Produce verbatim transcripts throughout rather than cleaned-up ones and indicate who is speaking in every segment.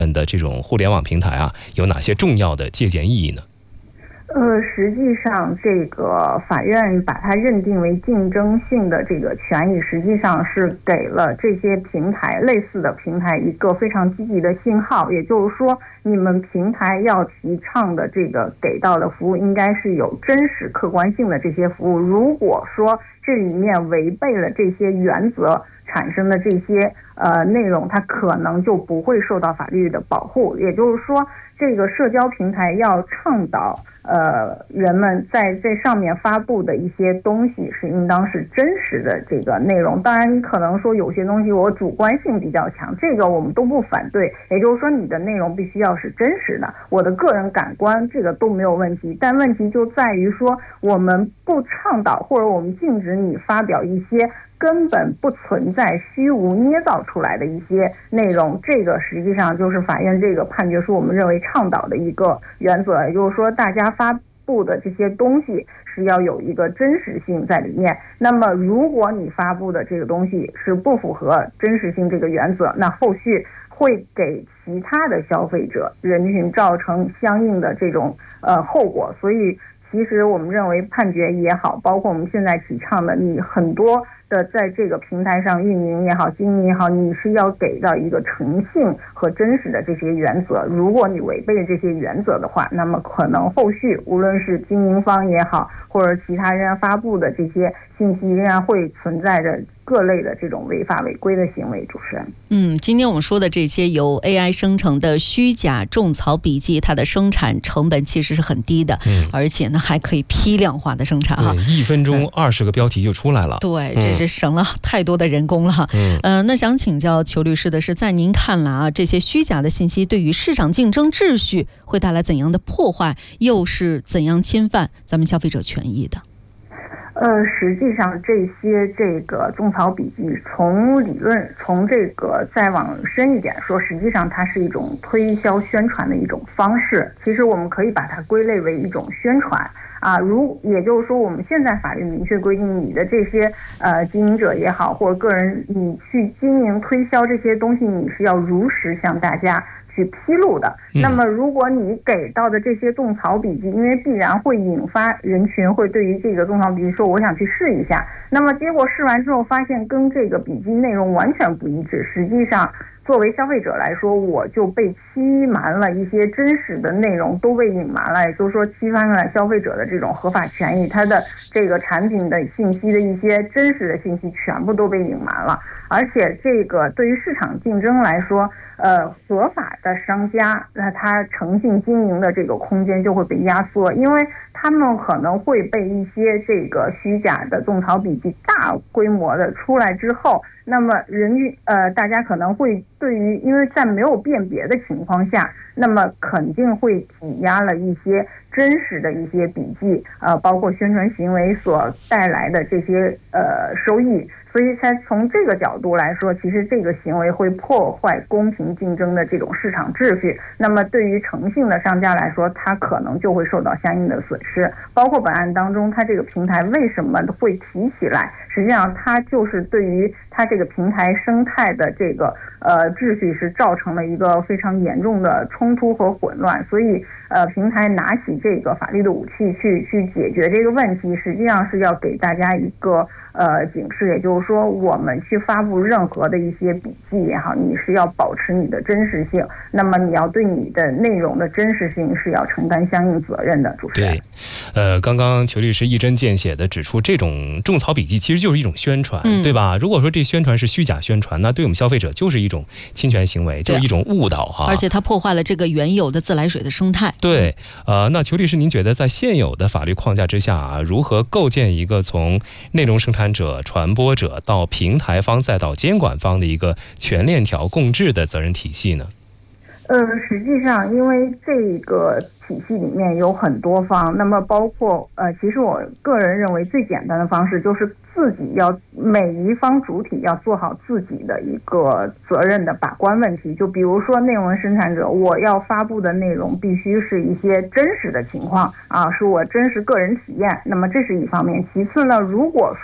Speaker 1: 的这种互联网平台啊，有哪些重要的借鉴意义呢？
Speaker 2: 呃，实际上，这个法院把它认定为竞争性的这个权益，实际上是给了这些平台类似的平台一个非常积极的信号。也就是说，你们平台要提倡的这个给到的服务，应该是有真实客观性的这些服务。如果说这里面违背了这些原则产生的这些呃内容，它可能就不会受到法律的保护。也就是说，这个社交平台要倡导呃人们在这上面发布的一些东西是应当是真实的这个内容。当然你可能说有些东西我主观性比较强，这个我们都不反对，也就是说你的内容必须要是真实的，我的个人感官这个都没有问题。但问题就在于说，我们不倡导或者我们禁止你发表一些根本不存在、虚无捏造出来的一些内容，这个实际上就是法院这个判决书我们认为倡导的一个原则。也就是说，大家发布的这些东西是要有一个真实性在里面。那么如果你发布的这个东西是不符合真实性这个原则，那后续会给其他的消费者人群造成相应的这种呃后果。所以其实我们认为判决也好，包括我们现在提倡的，你很多的在这个平台上运营也好、经营也好，你是要给到一个诚信和真实的这些原则。如果你违背这些原则的话，那么可能后续无论是经营方也好，或者其他人发布的这些信息，仍然会存在着各类的这种违法违规的行为。主持人，
Speaker 3: 嗯，今天我们说的这些由 A I 生成的虚假种草笔记，它的生产成本其实是很低的，嗯，而且呢还可以批量化的生产哈，
Speaker 1: 一分钟二十个标题就出来了，
Speaker 3: 对，这是省了太多的人工了哈。
Speaker 1: 嗯，
Speaker 3: 呃，那想请教裘律师的是，在您看来啊，这些虚假的信息对于市场竞争秩序会带来怎样的破坏，又是怎样侵犯咱们消费者权益的？
Speaker 2: 呃，实际上这些这个种草笔记，从理论从这个再往深一点说，实际上它是一种推销宣传的一种方式。其实我们可以把它归类为一种宣传啊，如也就是说，我们现在法律明确规定，你的这些呃经营者也好，或者个人，你去经营推销这些东西，你是要如实向大家去披露的。那么如果你给到的这些种草笔记，因为必然会引发人群会对于这个种草笔记说我想去试一下，那么结果试完之后发现跟这个笔记内容完全不一致，实际上作为消费者来说，我就被欺瞒了一些真实的内容都被隐瞒了，也就是说欺犯了消费者的这种合法权益，它的这个产品的信息的一些真实的信息全部都被隐瞒了。而且这个对于市场竞争来说，呃，合法的商家，那他诚信经营的这个空间就会被压缩，因为他们可能会被一些这个虚假的种草笔记大规模的出来之后，那么人呃，大家可能会对于，因为在没有辨别的情况下，那么肯定会挤压了一些真实的一些笔记，呃，包括宣传行为所带来的这些呃收益。所以才从这个角度来说，其实这个行为会破坏公平竞争的这种市场秩序。那么对于诚信的商家来说，他可能就会受到相应的损失。包括本案当中，它这个平台为什么会提起来，实际上它就是对于它这个平台生态的这个呃秩序是造成了一个非常严重的冲突和混乱。所以呃，平台拿起这个法律的武器去去解决这个问题，实际上是要给大家一个呃警示，也就是说，我们去发布任何的一些笔记也好，你是要保持你的真实性，那么你要对你的内容的真实性是要承担相应责任的。主持人，
Speaker 1: 对，呃，刚刚裘律师一针见血的指出，这种种草笔记其实就是一种宣传，嗯、对吧？如果说这宣传是虚假宣传，那对我们消费者就是一种侵权行为，就是一种误导哈。
Speaker 3: 而且它破坏了这个原有的自来水的生态。
Speaker 1: 对，呃，那裘律师，您觉得在现有的法律框架之下啊，如何构建一个从内容生产者、传播者到平台方再到监管方的一个全链条共治的责任体系呢？
Speaker 2: 呃，实际上，因为这个体系里面有很多方，那么包括呃，其实我个人认为最简单的方式就是自己要每一方主体要做好自己的一个责任的把关问题。就比如说内容生产者，我要发布的内容必须是一些真实的情况啊，是我真实个人体验，那么这是一方面。其次呢，如果说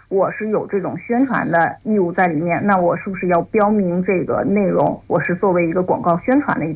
Speaker 2: 我是有这种宣传的义务在里面，那我是不是要标明这个内容我是作为一个广告宣传的一